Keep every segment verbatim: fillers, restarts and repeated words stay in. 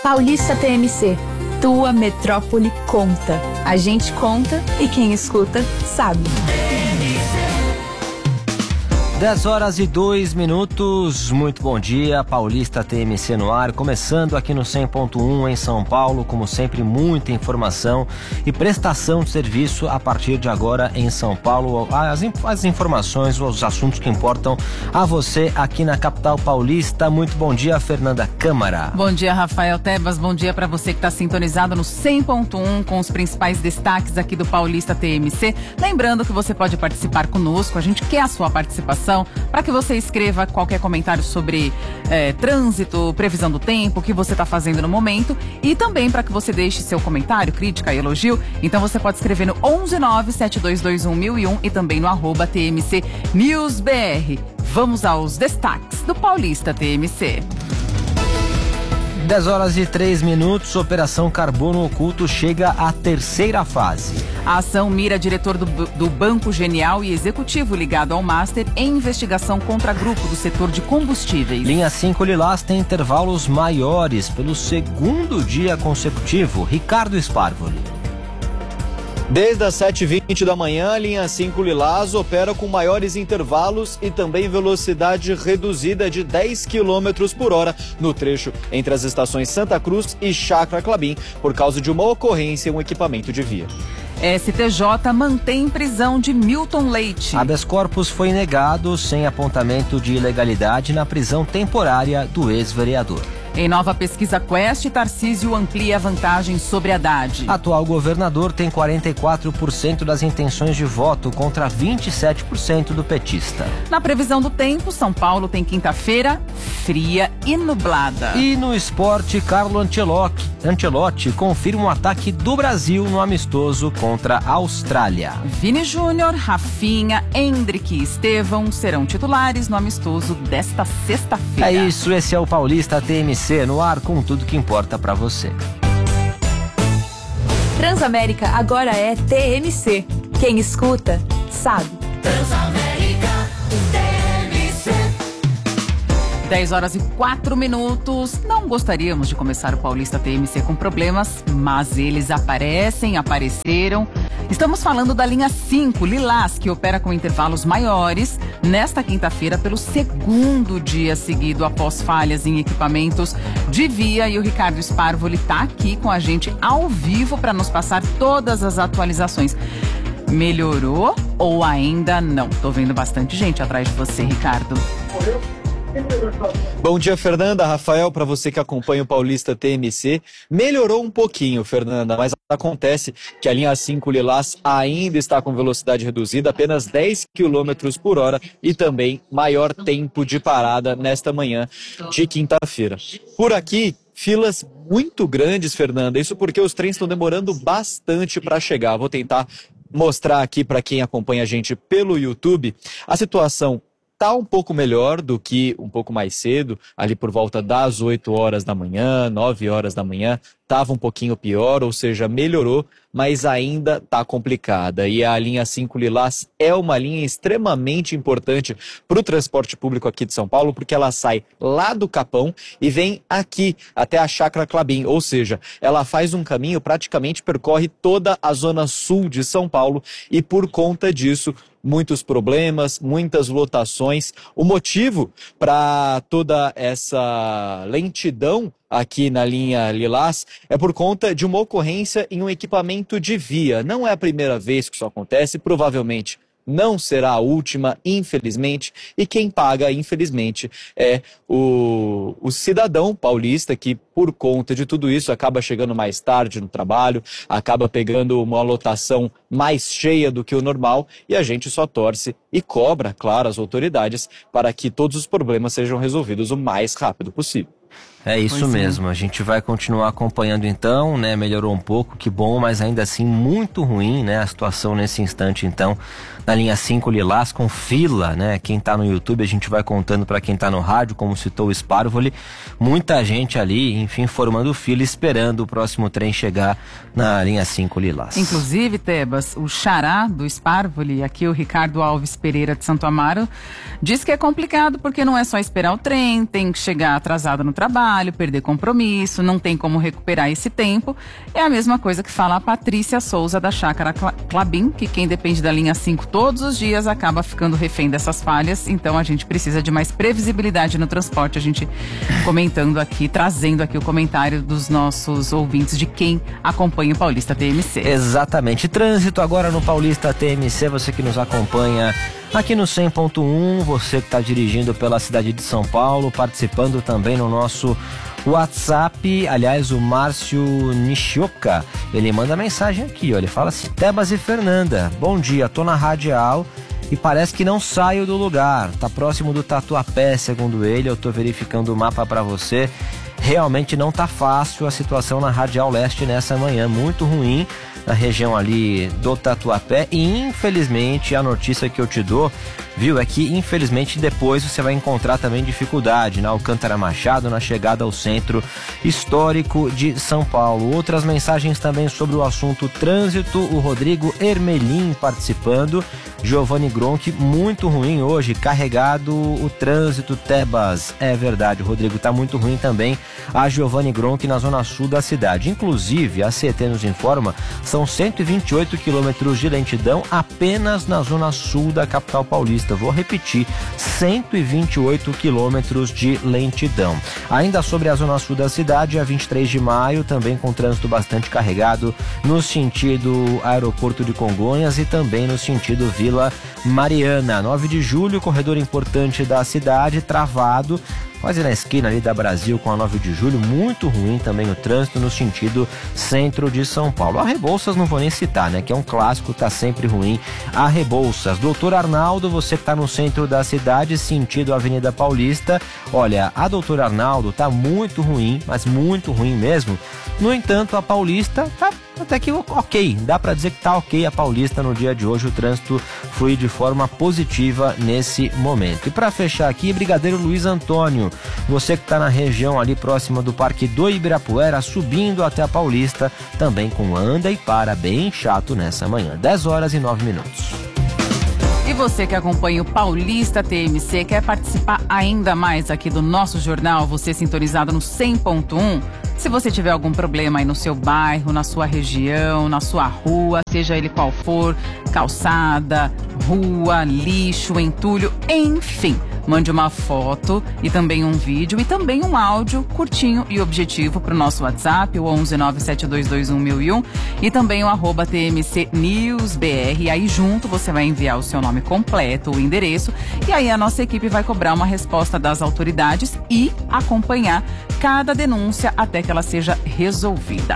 Paulista T M C, tua metrópole conta. A gente conta e quem escuta sabe. dez horas e dois minutos, muito bom dia, Paulista T M C no ar, começando aqui no cem ponto um em São Paulo, como sempre muita informação e prestação de serviço a partir de agora em São Paulo, as, as informações, os assuntos que importam a você aqui na capital paulista. Muito bom dia, Fernanda Câmara. Bom dia, Rafael Tebas, bom dia para você que está sintonizado no cem ponto um com os principais destaques aqui do Paulista T M C. Lembrando que você pode participar conosco, a gente quer a sua participação, para que você escreva qualquer comentário sobre é, trânsito, previsão do tempo, o que você está fazendo no momento, e também para que você deixe seu comentário, crítica e elogio. Então você pode escrever no onze nove sete dois dois um mil e um e também no arroba T M C News B R. Vamos aos destaques do Paulista T M C. dez horas e três minutos, Operação Carbono Oculto chega à terceira fase. A ação mira diretor do, do Banco Genial e executivo ligado ao Master em investigação contra grupo do setor de combustíveis. Linha cinco Lilás tem intervalos maiores pelo segundo dia consecutivo. Ricardo Sparvoli. Desde as sete e vinte da manhã, a linha cinco Lilás opera com maiores intervalos e também velocidade reduzida de dez quilômetros por hora no trecho entre as estações Santa Cruz e Chácara Clabim, por causa de uma ocorrência em um equipamento de via. S T J mantém prisão de Milton Leite. Habeas corpus foi negado sem apontamento de ilegalidade na prisão temporária do ex-vereador. Em nova pesquisa Quest, Tarcísio amplia a vantagem sobre Haddad. Atual governador tem quarenta e quatro por cento das intenções de voto contra vinte e sete por cento do petista. Na previsão do tempo, São Paulo tem quinta-feira fria e nublada. E no esporte, Carlo Ancelotti, Ancelotti confirma um ataque do Brasil no amistoso contra a Austrália. Vini Júnior, Rafinha, Hendrick e Estevão serão titulares no amistoso desta sexta-feira. É isso, esse é o Paulista T M C no ar com tudo que importa pra você. Transamérica agora é T M C. Quem escuta, sabe. Transamérica T M C. dez horas e quatro minutos. Não gostaríamos de começar o Paulista T M C com problemas, mas eles aparecem, apareceram. Estamos falando da linha cinco Lilás, que opera com intervalos maiores nesta quinta-feira pelo segundo dia seguido após falhas em equipamentos de via. E o Ricardo Sparvoli está aqui com a gente ao vivo para nos passar todas as atualizações. Melhorou ou ainda não? Tô vendo bastante gente atrás de você, Ricardo. Bom dia, Fernanda, Rafael, para você que acompanha o Paulista T M C. Melhorou um pouquinho, Fernanda, mas acontece que a linha cinco Lilás ainda está com velocidade reduzida, apenas dez quilômetros por hora e também maior tempo de parada nesta manhã de quinta-feira. Por aqui, filas muito grandes, Fernanda, isso porque os trens estão demorando bastante para chegar. Vou tentar mostrar aqui para quem acompanha a gente pelo YouTube a situação. Está um pouco melhor do que um pouco mais cedo, ali por volta das oito horas da manhã, nove horas da manhã, estava um pouquinho pior, ou seja, melhorou, mas ainda está complicada. E a linha cinco Lilás é uma linha extremamente importante para o transporte público aqui de São Paulo, porque ela sai lá do Capão e vem aqui até a Chácara Clabim, ou seja, ela faz um caminho, praticamente percorre toda a zona sul de São Paulo e por conta disso, muitos problemas, muitas lotações. O motivo para toda essa lentidão aqui na linha Lilás é por conta de uma ocorrência em um equipamento de via. Não é a primeira vez que isso acontece, provavelmente não será a última, infelizmente, e quem paga, infelizmente, é o, o cidadão paulista que, por conta de tudo isso, acaba chegando mais tarde no trabalho, acaba pegando uma lotação mais cheia do que o normal, e a gente só torce e cobra, claro, as autoridades para que todos os problemas sejam resolvidos o mais rápido possível. É isso Pois mesmo, é. a gente vai continuar acompanhando então, né, melhorou um pouco, que bom, mas ainda assim muito ruim, né, a situação nesse instante então, na linha cinco Lilás com fila, né, quem tá no YouTube a gente vai contando para quem tá no rádio, como citou o Sparvoli, muita gente ali, enfim, formando fila, esperando o próximo trem chegar na linha cinco Lilás. Inclusive, Tebas, o xará do Sparvoli, aqui o Ricardo Alves Pereira de Santo Amaro, diz que é complicado porque não é só esperar o trem, tem que chegar atrasado no trabalho, trabalho, perder compromisso, não tem como recuperar esse tempo. É a mesma coisa que fala a Patrícia Souza da Chácara Clabin, que quem depende da linha cinco todos os dias acaba ficando refém dessas falhas, então a gente precisa de mais previsibilidade no transporte. A gente comentando aqui, trazendo aqui o comentário dos nossos ouvintes de quem acompanha o Paulista T M C. Exatamente. Trânsito agora no Paulista T M C, você que nos acompanha aqui no cem ponto um, você que está dirigindo pela cidade de São Paulo, participando também no nosso WhatsApp. Aliás, o Márcio Nishioka, ele manda mensagem aqui, ó, ele fala assim: Tebas e Fernanda, bom dia, tô na radial e parece que não saio do lugar, tá próximo do Tatuapé, segundo ele, eu tô verificando o mapa para você. Realmente não tá fácil a situação na Radial Leste nessa manhã, muito ruim na região ali do Tatuapé, e infelizmente a notícia que eu te dou, viu, é que infelizmente depois você vai encontrar também dificuldade na Alcântara Machado, na chegada ao centro histórico de São Paulo. Outras mensagens também sobre o assunto trânsito, o Rodrigo Ermelim participando. Giovanni Gronk, muito ruim hoje, carregado o trânsito, Tebas. É verdade, Rodrigo, tá muito ruim também a Giovanni Gronk na zona sul da cidade. Inclusive, a C E T nos informa, são cento e vinte e oito quilômetros de lentidão apenas na zona sul da capital paulista. Vou repetir, cento e vinte e oito quilômetros de lentidão. Ainda sobre a zona sul da cidade, a vinte e três de maio, também com trânsito bastante carregado no sentido aeroporto de Congonhas e também no sentido Vila Mariana. nove de julho, corredor importante da cidade, travado, quase na esquina ali da Brasil com a nove de julho, muito ruim também o trânsito no sentido centro de São Paulo. A Rebouças não vou nem citar, né, que é um clássico, tá sempre ruim a Rebouças. Doutor Arnaldo, você que tá no centro da cidade, sentido Avenida Paulista, olha, a Doutor Arnaldo tá muito ruim, mas muito ruim mesmo. No entanto, a Paulista tá até que ok, dá pra dizer que tá ok a Paulista no dia de hoje, o trânsito flui de forma positiva nesse momento. E para fechar aqui, Brigadeiro Luiz Antônio, você que tá na região ali próxima do Parque do Ibirapuera, subindo até a Paulista, também com anda e para bem chato nessa manhã, dez horas e nove minutos. E você que acompanha o Paulista T M C, quer participar ainda mais aqui do nosso jornal, você sintonizado no cem ponto um? Se você tiver algum problema aí no seu bairro, na sua região, na sua rua, seja ele qual for, calçada, rua, lixo, entulho, enfim, mande uma foto e também um vídeo e também um áudio curtinho e objetivo para o nosso WhatsApp, o onze nove sete dois dois um mil e um, e também o arroba T M C News B R. E aí junto você vai enviar o seu nome completo, o endereço, e aí a nossa equipe vai cobrar uma resposta das autoridades e acompanhar cada denúncia até que ela seja resolvida.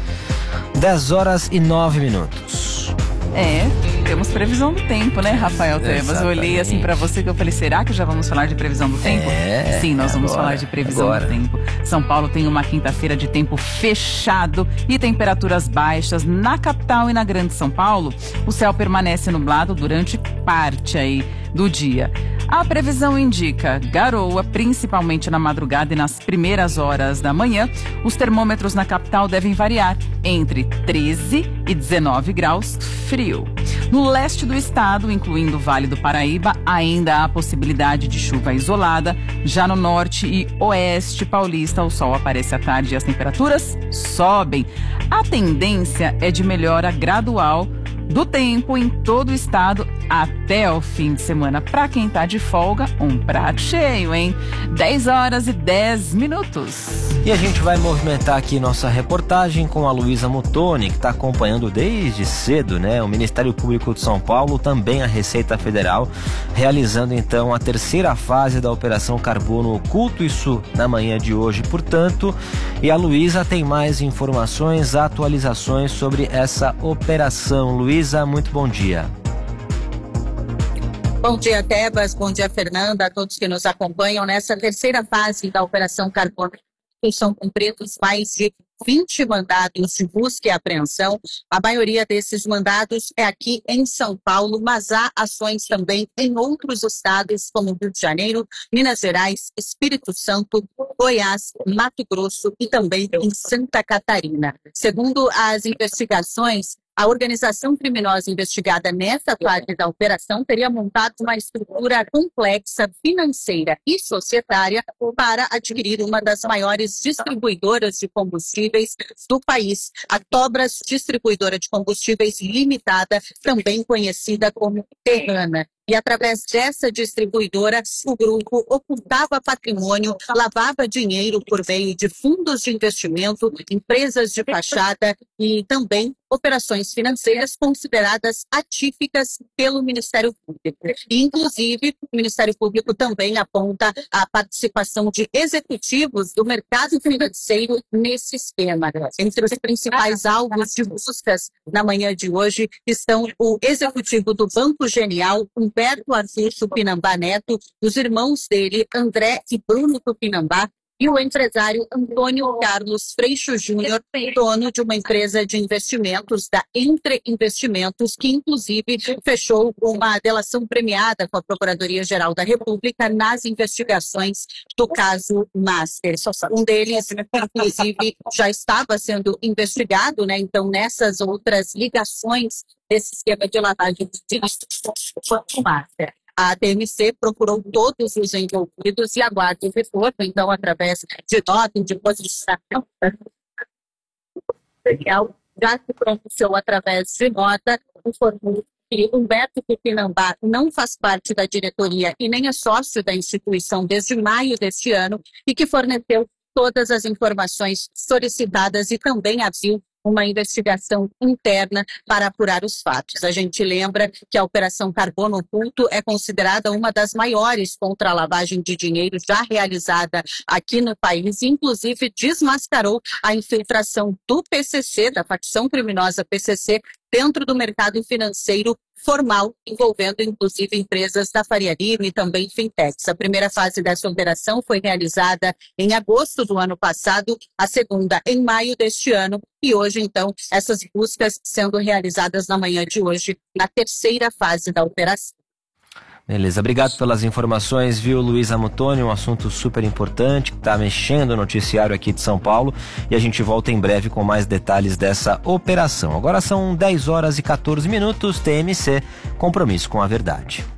dez horas e nove minutos. É, temos previsão do tempo, né, Rafael Tebas? Eu olhei assim pra você que eu falei, será que já vamos falar de previsão do tempo? É, Sim, nós vamos agora, falar de previsão agora. do tempo. São Paulo tem uma quinta-feira de tempo fechado e temperaturas baixas. Na capital e na Grande São Paulo, o céu permanece nublado durante parte aí do dia. A previsão indica garoa, principalmente na madrugada e nas primeiras horas da manhã. Os termômetros na capital devem variar entre treze e dezenove graus, frio. No leste do estado, incluindo o Vale do Paraíba, ainda há possibilidade de chuva isolada. Já no norte e oeste paulista, o sol aparece à tarde e as temperaturas sobem. A tendência é de melhora gradual do tempo em todo o estado até o fim de semana. Para quem tá de folga, um prato cheio, hein? dez horas e dez minutos. E a gente vai movimentar aqui nossa reportagem com a Luísa Muttoni, que está acompanhando desde cedo, né? O Ministério Público de São Paulo, também a Receita Federal, realizando então a terceira fase da Operação Carbono Oculto, isso na manhã de hoje, portanto. E a Luísa tem mais informações, atualizações sobre essa operação. Luísa, muito bom dia. Bom dia, Tebas. Bom dia, Fernanda, a todos que nos acompanham nessa terceira fase da Operação Carbono. São cumpridos mais de vinte mandados de busca e apreensão. A maioria desses mandados é aqui em São Paulo, mas há ações também em outros estados, como Rio de Janeiro, Minas Gerais, Espírito Santo, Goiás, Mato Grosso e também em Santa Catarina. Segundo as investigações, A organização criminosa investigada nessa fase da operação teria montado uma estrutura complexa financeira e societária para adquirir uma das maiores distribuidoras de combustíveis do país, a Tobras Distribuidora de Combustíveis Limitada, também conhecida como Terrana. E através dessa distribuidora, o grupo ocultava patrimônio, lavava dinheiro por meio de fundos de investimento, empresas de fachada e também operações financeiras consideradas atípicas pelo Ministério Público. E, inclusive, o Ministério Público também aponta a participação de executivos do mercado financeiro nesse esquema. Entre os principais alvos de buscas na manhã de hoje estão o executivo do Banco Genial, Humberto Arthur Tupinambá Neto, os irmãos dele, André e Bruno Tupinambá, e o empresário Antônio Carlos Freixo Júnior, dono de uma empresa de investimentos, da Entre Investimentos, que inclusive fechou uma delação premiada com a Procuradoria-Geral da República nas investigações do caso Master. Um deles, inclusive, já estava sendo investigado, né? Então, nessas outras ligações desse esquema de lavagem de dinheiro com o Master. A T M C procurou todos os envolvidos e aguarda o retorno, então, através de nota de posição. Já se pronunciou através de nota, informou que Humberto Tupinambá não faz parte da diretoria e nem é sócio da instituição desde maio deste ano e que forneceu todas as informações solicitadas e também abriu uma investigação interna para apurar os fatos. A gente lembra que a Operação Carbono Oculto é considerada uma das maiores contra a lavagem de dinheiro já realizada aqui no país e, inclusive, desmascarou a infiltração do P C C, da facção criminosa P C C, dentro do mercado financeiro formal, envolvendo inclusive empresas da Faria Lima e também fintechs. A primeira fase dessa operação foi realizada em agosto do ano passado, a segunda em maio deste ano e hoje, então, essas buscas sendo realizadas na manhã de hoje, na terceira fase da operação. Beleza, obrigado pelas informações, viu, Luísa Mutoni, um assunto super importante que está mexendo o noticiário aqui de São Paulo e a gente volta em breve com mais detalhes dessa operação. Agora são dez horas e quatorze minutos, T M C, compromisso com a verdade.